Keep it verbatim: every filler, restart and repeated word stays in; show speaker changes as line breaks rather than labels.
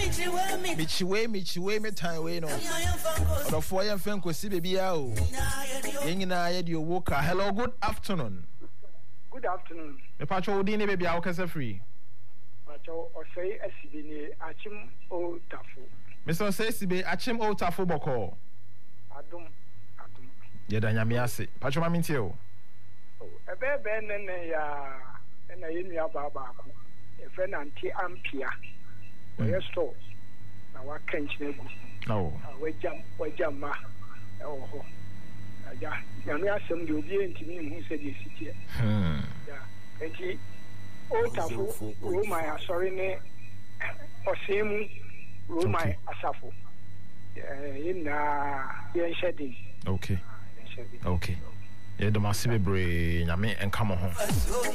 Michiwe, Michiwe, me time we no. Or for your friend could see baby out. Yingina your walker. Hello, good afternoon.
Good afternoon.
The patrol dini baby out as a free.
Patrol or say S B N Achim O Tafu.
Mister Sesibe Achim O Tafu Boko.
Adum Adum.
Yedanyamiasi. Patrol Mamintio.
Oh, a baby and ya and a Yimia Babaku. A friend anti Ampia. Where store. Now I can't nego.
No.
We jump, we jump. Oh, yeah. Yami asem you be into me who said this here.
Hmm.
Yeah. And he, oh, Tafu, oh, my, sorry, ne, or same, oh, my, Asafo. In uh, the shedding.
Okay. Okay. Yeah, the massive brain, I mean, and come on home.